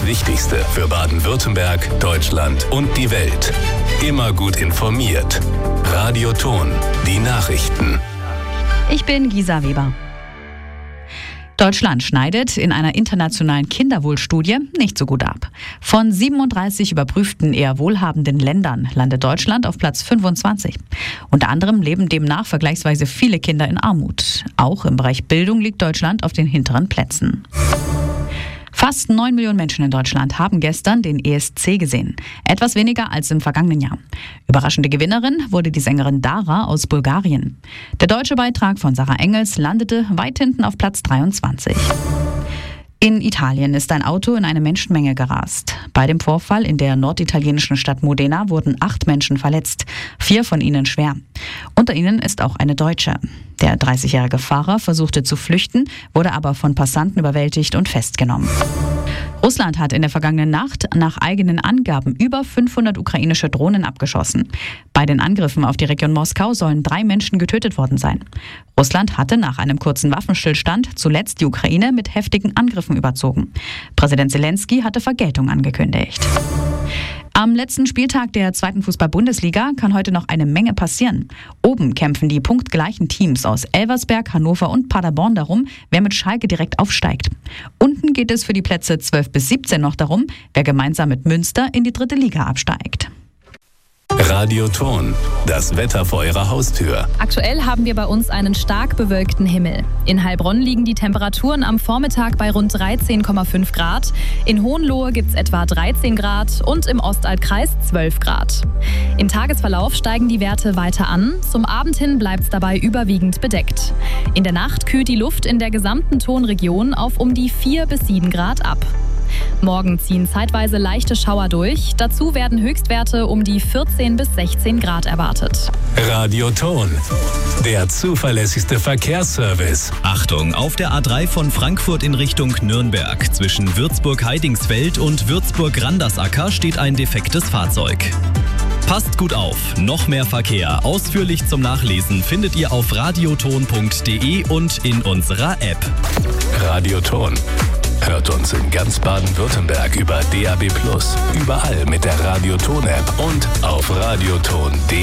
Wichtigste für Baden-Württemberg, Deutschland und die Welt. Immer gut informiert. Radio Ton, die Nachrichten. Ich bin Gisa Weber. Deutschland schneidet in einer internationalen Kinderwohlstudie nicht so gut ab. Von 37 überprüften eher wohlhabenden Ländern landet Deutschland auf Platz 25. Unter anderem leben demnach vergleichsweise viele Kinder in Armut. Auch im Bereich Bildung liegt Deutschland auf den hinteren Plätzen. Fast 9 Millionen Menschen in Deutschland haben gestern den ESC gesehen. Etwas weniger als im vergangenen Jahr. Überraschende Gewinnerin wurde die Sängerin Dara aus Bulgarien. Der deutsche Beitrag von Sarah Engels landete weit hinten auf Platz 23. In Italien ist ein Auto in eine Menschenmenge gerast. Bei dem Vorfall in der norditalienischen Stadt Modena wurden 8 Menschen verletzt, 4 von ihnen schwer. Unter ihnen ist auch eine Deutsche. Der 30-jährige Fahrer versuchte zu flüchten, wurde aber von Passanten überwältigt und festgenommen. Russland hat in der vergangenen Nacht nach eigenen Angaben über 500 ukrainische Drohnen abgeschossen. Bei den Angriffen auf die Region Moskau sollen 3 Menschen getötet worden sein. Russland hatte nach einem kurzen Waffenstillstand zuletzt die Ukraine mit heftigen Angriffen überzogen. Präsident Zelensky hatte Vergeltung angekündigt. Am letzten Spieltag der 2. Fußball-Bundesliga kann heute noch eine Menge passieren. Oben kämpfen die punktgleichen Teams aus Elversberg, Hannover und Paderborn darum, wer mit Schalke direkt aufsteigt. Unten geht es für die Plätze 12 bis 17 noch darum, wer gemeinsam mit Münster in die 3. Liga absteigt. Radio Ton, das Wetter vor Ihrer Haustür. Aktuell haben wir bei uns einen stark bewölkten Himmel. In Heilbronn liegen die Temperaturen am Vormittag bei rund 13,5 Grad. In Hohenlohe gibt es etwa 13 Grad und im Ostaltkreis 12 Grad. Im Tagesverlauf steigen die Werte weiter an. Zum Abend hin bleibt es dabei überwiegend bedeckt. In der Nacht kühlt die Luft in der gesamten Tonregion auf um die 4 bis 7 Grad ab. Morgen ziehen zeitweise leichte Schauer durch. Dazu werden Höchstwerte um die 14 bis 16 Grad erwartet. Radio Ton, der zuverlässigste Verkehrsservice. Achtung, auf der A3 von Frankfurt in Richtung Nürnberg. Zwischen Würzburg-Heidingsfeld und Würzburg-Randersacker steht ein defektes Fahrzeug. Passt gut auf, noch mehr Verkehr. Ausführlich zum Nachlesen findet ihr auf radioton.de und in unserer App. Radio Ton. Hört uns in ganz Baden-Württemberg über DAB+, überall mit der Radio Ton App und auf radioton.de.